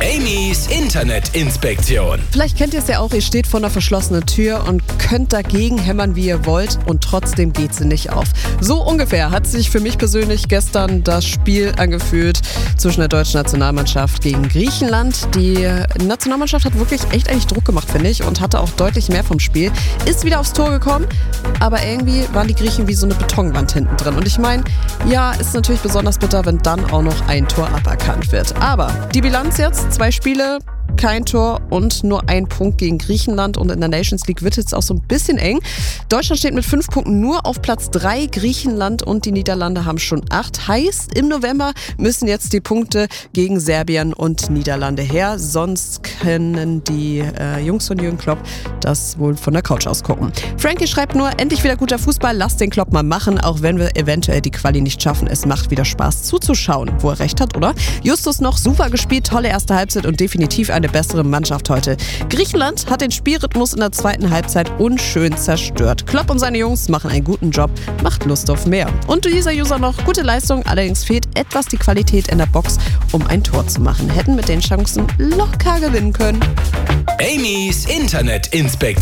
Amy's Internetinspektion. Vielleicht kennt ihr es ja auch, ihr steht vor einer verschlossenen Tür und könnt dagegen hämmern, wie ihr wollt, und trotzdem geht sie nicht auf. So ungefähr hat sich für mich persönlich gestern das Spiel angefühlt zwischen der deutschen Nationalmannschaft gegen Griechenland. Die Nationalmannschaft hat wirklich echt eigentlich Druck gemacht, finde ich, und hatte auch deutlich mehr vom Spiel. Ist wieder aufs Tor gekommen, aber irgendwie waren die Griechen wie so eine Betonwand hinten drin. Und ich meine, ja, ist natürlich besonders bitter, wenn dann auch noch ein Tor aberkannt wird. Aber die Bilanz jetzt, 2 Spiele, kein Tor und nur 1 Punkt gegen Griechenland, und in der Nations League wird jetzt auch so ein bisschen eng. Deutschland steht mit 5 Punkten nur auf Platz 3, Griechenland und die Niederlande haben schon 8. Heißt, im November müssen jetzt die Punkte gegen Serbien und Niederlande her, sonst können die Jungs von Jürgen Klopp das wohl von der Couch aus gucken. Frankie schreibt nur, endlich wieder guter Fußball, lasst den Klopp mal machen, auch wenn wir eventuell die Quali nicht schaffen. Es macht wieder Spaß zuzuschauen. Wo er recht hat, oder? Justus noch, super gespielt, tolle erste Halbzeit und definitiv eine bessere Mannschaft heute. Griechenland hat den Spielrhythmus in der zweiten Halbzeit unschön zerstört. Klopp und seine Jungs machen einen guten Job, macht Lust auf mehr. Und dieser User noch, gute Leistung, allerdings fehlt etwas die Qualität in der Box, um ein Tor zu machen. Hätten mit den Chancen locker gewinnen können. Amy's Internetinspektion.